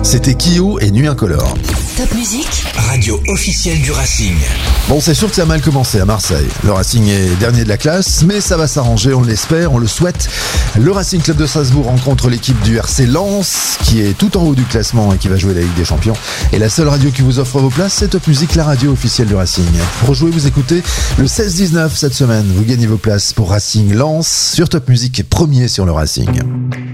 C'était Kyo et Nuit Incolore. Top Musique, radio officielle du Racing. Bon, c'est sûr que ça a mal commencé à Marseille. Le Racing est dernier de la classe, mais ça va s'arranger, on l'espère, on le souhaite. Le Racing Club de Strasbourg rencontre l'équipe du RC Lens, qui est tout en haut du classement et qui va jouer la Ligue des Champions. Et la seule radio qui vous offre vos places, c'est Top Musique, la radio officielle du Racing. Pour jouer, vous écoutez le 16-19 cette semaine. Vous gagnez vos places pour Racing Lens sur Top Musique, premier sur le Racing.